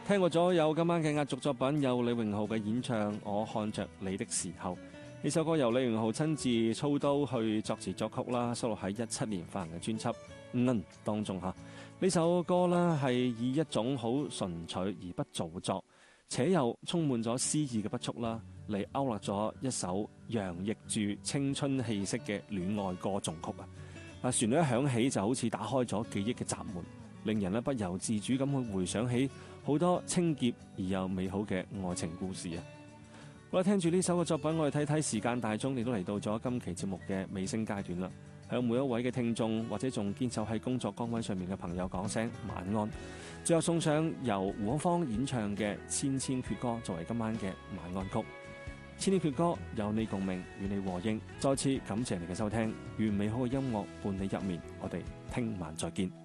聽過咗有今晚嘅壓軸作品，有李榮浩嘅演唱《我看着你的時候》。呢首歌由李榮浩親自操刀去作詞作曲啦，收錄喺17年發行嘅專輯《嗯》當中嚇。呢首歌呢係以一種好純粹而不造作，且又充滿咗詩意嘅筆觸啦，嚟勾勒咗一首洋溢住青春氣息嘅戀愛歌頌曲啊！旋律一響起就好似打開咗記憶嘅閘門，令人不由自主咁去回想起好多清潔而又美好嘅愛情故事啊！好啦，聽住呢首嘅作品，我哋睇睇時間大鐘，亦都嚟到咗今期節目嘅尾聲階段啦。向每一位嘅聽眾或者仲堅守喺工作崗位上面嘅朋友講聲晚安。最後送上由胡可芳演唱嘅《千千闕歌》作為今晚嘅晚安曲。千千闕歌有你共鳴，與你和應。再次感謝你嘅收聽，願美好嘅音樂伴你入眠。我哋聽晚再見。